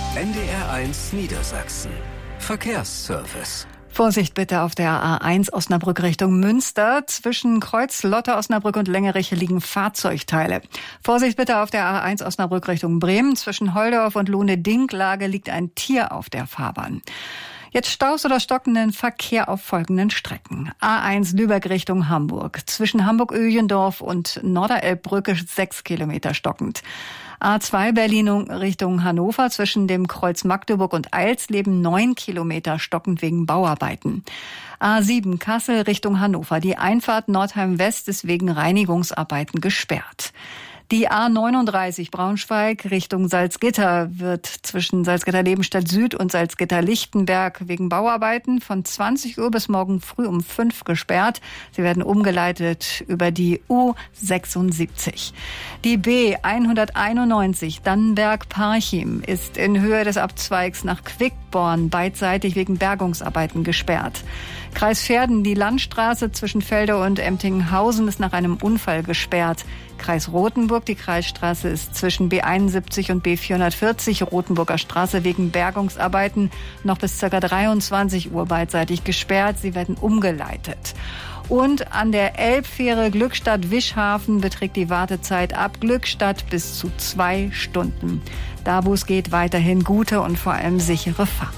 NDR1 Niedersachsen. Verkehrsservice. Vorsicht bitte auf der A1 Osnabrück Richtung Münster. Zwischen Kreuz Lotte Osnabrück und Längerich liegen Fahrzeugteile. Vorsicht bitte auf der A1 Osnabrück Richtung Bremen. Zwischen Holdorf und Lohne-Dinklage liegt ein Tier auf der Fahrbahn. Jetzt Staus oder stockenden Verkehr auf folgenden Strecken. A1 Lübeck Richtung Hamburg. Zwischen Hamburg-Öhlendorf und Norderelbbrücke 6 Kilometer stockend. A2 Berlin Richtung Hannover zwischen dem Kreuz Magdeburg und Eilsleben 9 Kilometer stockend wegen Bauarbeiten. A7 Kassel Richtung Hannover. Die Einfahrt Nordheim West ist wegen Reinigungsarbeiten gesperrt. Die A39 Braunschweig Richtung Salzgitter wird zwischen Salzgitter-Lebenstedt Süd und Salzgitter-Lichtenberg wegen Bauarbeiten von 20 Uhr bis morgen früh um 5 gesperrt. Sie werden umgeleitet über die U76. Die B191 Dannenberg-Parchim ist in Höhe des Abzweigs nach Quickborn beidseitig wegen Bergungsarbeiten gesperrt. Kreis Verden, die Landstraße zwischen Felde und Emtinghausen ist nach einem Unfall gesperrt. Kreis Rothenburg, die Kreisstraße ist zwischen B71 und B440 Rothenburger Straße wegen Bergungsarbeiten noch bis ca. 23 Uhr beidseitig gesperrt. Sie werden umgeleitet. Und an der Elbfähre Glückstadt-Wischhafen beträgt die Wartezeit ab Glückstadt bis zu 2 Stunden. Da, wo es geht, weiterhin gute und vor allem sichere Fahrt.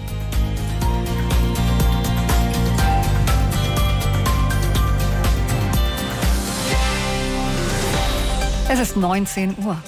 Es ist 19 Uhr.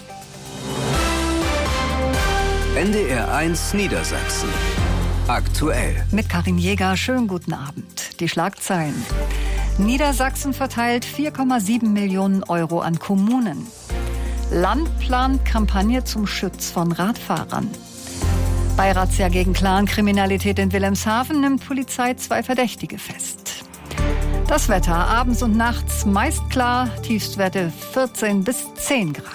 NDR1 Niedersachsen. Aktuell. Mit Karin Jäger, schönen guten Abend. Die Schlagzeilen. Niedersachsen verteilt 4,7 Millionen Euro an Kommunen. Land plant Kampagne zum Schutz von Radfahrern. Bei Razzia gegen Clankriminalität in Wilhelmshaven nimmt Polizei 2 Verdächtige fest. Das Wetter abends und nachts meist klar, Tiefstwerte 14 bis 10 Grad.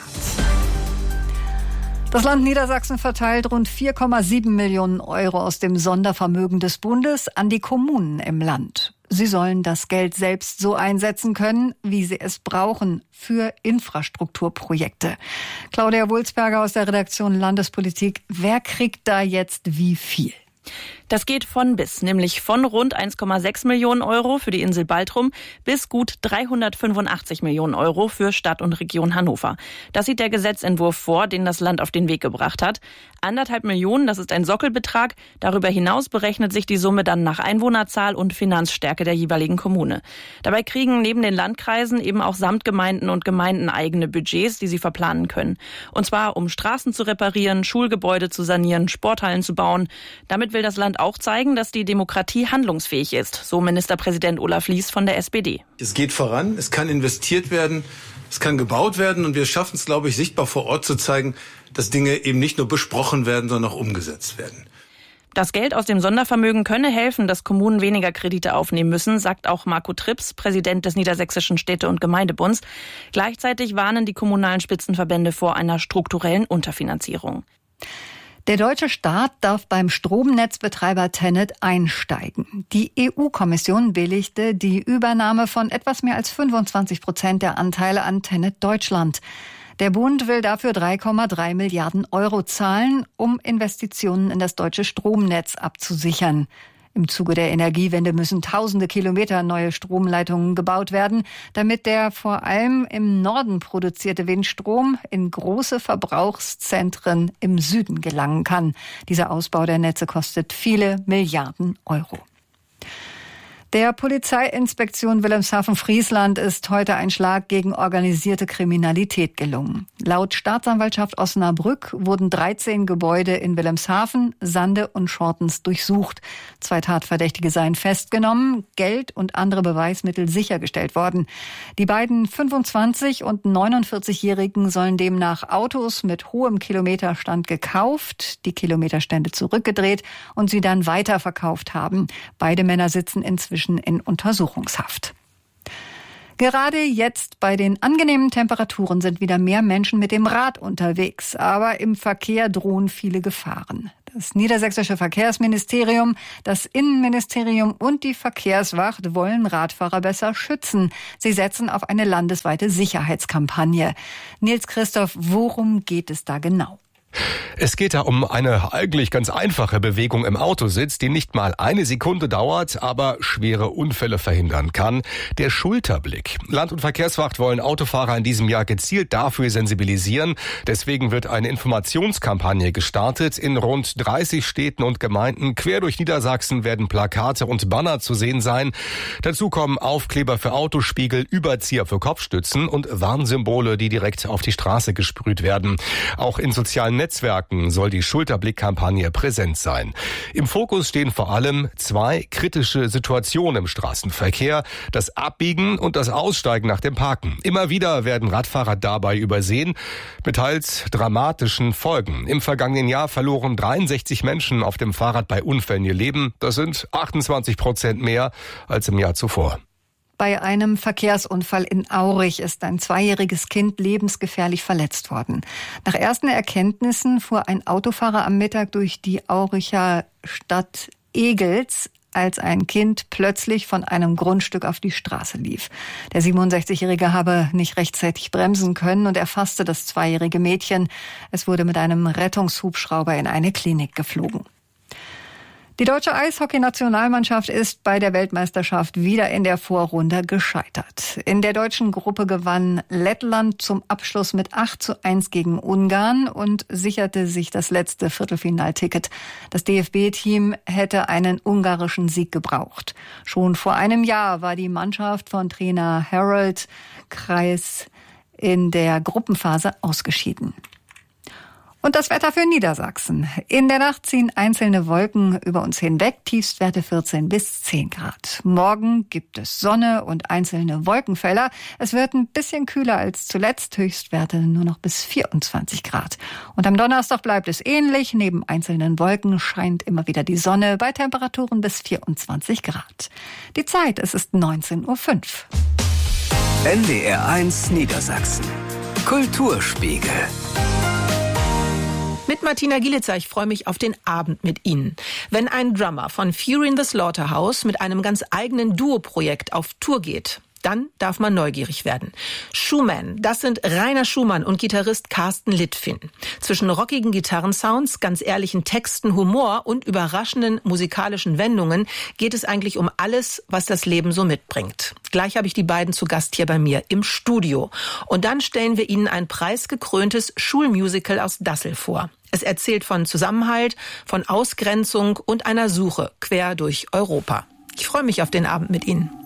Das Land Niedersachsen verteilt rund 4,7 Millionen Euro aus dem Sondervermögen des Bundes an die Kommunen im Land. Sie sollen das Geld selbst so einsetzen können, wie sie es brauchen, für Infrastrukturprojekte. Claudia Wulsberger aus der Redaktion Landespolitik. Wer kriegt da jetzt wie viel? Das geht von bis, nämlich von rund 1,6 Millionen Euro für die Insel Baltrum bis gut 385 Millionen Euro für Stadt und Region Hannover. Das sieht der Gesetzentwurf vor, den das Land auf den Weg gebracht hat. 1,5 Millionen, das ist ein Sockelbetrag. Darüber hinaus berechnet sich die Summe dann nach Einwohnerzahl und Finanzstärke der jeweiligen Kommune. Dabei kriegen neben den Landkreisen eben auch Samtgemeinden und Gemeinden eigene Budgets, die sie verplanen können. Und zwar, um Straßen zu reparieren, Schulgebäude zu sanieren, Sporthallen zu bauen. Damit will das Land auch zeigen, dass die Demokratie handlungsfähig ist, so Ministerpräsident Olaf Lies von der SPD. Es geht voran, es kann investiert werden, es kann gebaut werden und wir schaffen es, glaube ich, sichtbar vor Ort zu zeigen, dass Dinge eben nicht nur besprochen werden, sondern auch umgesetzt werden. Das Geld aus dem Sondervermögen könne helfen, dass Kommunen weniger Kredite aufnehmen müssen, sagt auch Marco Trips, Präsident des Niedersächsischen Städte- und Gemeindebunds. Gleichzeitig warnen die kommunalen Spitzenverbände vor einer strukturellen Unterfinanzierung. Der deutsche Staat darf beim Stromnetzbetreiber TenneT einsteigen. Die EU-Kommission billigte die Übernahme von etwas mehr als 25% der Anteile an TenneT Deutschland. Der Bund will dafür 3,3 Milliarden Euro zahlen, um Investitionen in das deutsche Stromnetz abzusichern. Im Zuge der Energiewende müssen tausende Kilometer neue Stromleitungen gebaut werden, damit der vor allem im Norden produzierte Windstrom in große Verbrauchszentren im Süden gelangen kann. Dieser Ausbau der Netze kostet viele Milliarden Euro. Der Polizeiinspektion Wilhelmshaven-Friesland ist heute ein Schlag gegen organisierte Kriminalität gelungen. Laut Staatsanwaltschaft Osnabrück wurden 13 Gebäude in Wilhelmshaven, Sande und Schortens durchsucht. 2 Tatverdächtige seien festgenommen, Geld und andere Beweismittel sichergestellt worden. Die beiden 25- und 49-Jährigen sollen demnach Autos mit hohem Kilometerstand gekauft, die Kilometerstände zurückgedreht und sie dann weiterverkauft haben. Beide Männer sitzen inzwischen in Untersuchungshaft. Gerade jetzt bei den angenehmen Temperaturen sind wieder mehr Menschen mit dem Rad unterwegs. Aber im Verkehr drohen viele Gefahren. Das Niedersächsische Verkehrsministerium, das Innenministerium und die Verkehrswacht wollen Radfahrer besser schützen. Sie setzen auf eine landesweite Sicherheitskampagne. Nils Christoph, worum geht es da genau? Es geht da um eine eigentlich ganz einfache Bewegung im Autositz, die nicht mal eine Sekunde dauert, aber schwere Unfälle verhindern kann. Der Schulterblick. Land- und Verkehrswacht wollen Autofahrer in diesem Jahr gezielt dafür sensibilisieren. Deswegen wird eine Informationskampagne gestartet. In rund 30 Städten und Gemeinden quer durch Niedersachsen werden Plakate und Banner zu sehen sein. Dazu kommen Aufkleber für Autospiegel, Überzieher für Kopfstützen und Warnsymbole, die direkt auf die Straße gesprüht werden. Auch in sozialen Netzwerken soll die Schulterblick-Kampagne präsent sein. Im Fokus stehen vor allem 2 kritische Situationen im Straßenverkehr: das Abbiegen und das Aussteigen nach dem Parken. Immer wieder werden Radfahrer dabei übersehen, mit teils dramatischen Folgen. Im vergangenen Jahr verloren 63 Menschen auf dem Fahrrad bei Unfällen ihr Leben. Das sind 28% mehr als im Jahr zuvor. Bei einem Verkehrsunfall in Aurich ist ein 2-jähriges Kind lebensgefährlich verletzt worden. Nach ersten Erkenntnissen fuhr ein Autofahrer am Mittag durch die Auricher Stadt Egels, als ein Kind plötzlich von einem Grundstück auf die Straße lief. Der 67-Jährige habe nicht rechtzeitig bremsen können und erfasste das 2-jährige Mädchen. Es wurde mit einem Rettungshubschrauber in eine Klinik geflogen. Die deutsche Eishockey-Nationalmannschaft ist bei der Weltmeisterschaft wieder in der Vorrunde gescheitert. In der deutschen Gruppe gewann Lettland zum Abschluss mit 8:1 gegen Ungarn und sicherte sich das letzte Viertelfinalticket. Das DFB-Team hätte einen ungarischen Sieg gebraucht. Schon vor einem Jahr war die Mannschaft von Trainer Harold Kreis in der Gruppenphase ausgeschieden. Und das Wetter für Niedersachsen. In der Nacht ziehen einzelne Wolken über uns hinweg, Tiefstwerte 14 bis 10 Grad. Morgen gibt es Sonne und einzelne Wolkenfelder. Es wird ein bisschen kühler als zuletzt, Höchstwerte nur noch bis 24 Grad. Und am Donnerstag bleibt es ähnlich. Neben einzelnen Wolken scheint immer wieder die Sonne bei Temperaturen bis 24 Grad. Die Zeit, es ist 19:05 Uhr. NDR1 Niedersachsen. Kulturspiegel. Mit Martina Gielitzer, ich freue mich auf den Abend mit Ihnen. Wenn ein Drummer von Fury in the Slaughterhouse mit einem ganz eigenen Duo-Projekt auf Tour geht, dann darf man neugierig werden. Schumann, das sind Rainer Schumann und Gitarrist Carsten Littfin. Zwischen rockigen Gitarrensounds, ganz ehrlichen Texten, Humor und überraschenden musikalischen Wendungen geht es eigentlich um alles, was das Leben so mitbringt. Gleich habe ich die beiden zu Gast hier bei mir im Studio. Und dann stellen wir Ihnen ein preisgekröntes Schulmusical aus Dassel vor. Es erzählt von Zusammenhalt, von Ausgrenzung und einer Suche quer durch Europa. Ich freue mich auf den Abend mit Ihnen.